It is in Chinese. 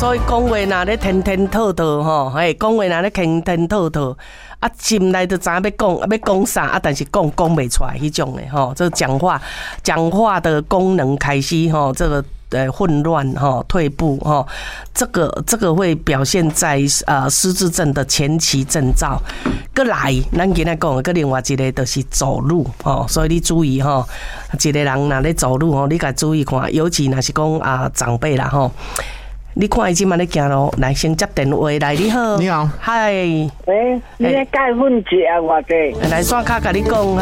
所以讲话若咧天天套套吼，嘿，讲话若咧天天套套，啊，心内就知影要讲啥啊，但是讲袂出来迄种的吼，这讲话的功能开始吼，这个。混乱哈，退步哈，这个会表现在失智症的前期征兆。再来，咱今仔讲的，另外一个就是走路哦，所以你注意哈，一个人若咧走路吼，你家注意看，尤其若是讲长辈啦吼。你看伊即马咧行路，来先接电话来，你好， 你好， 嗨， 你咧解阮食我者， 来线卡甲你讲。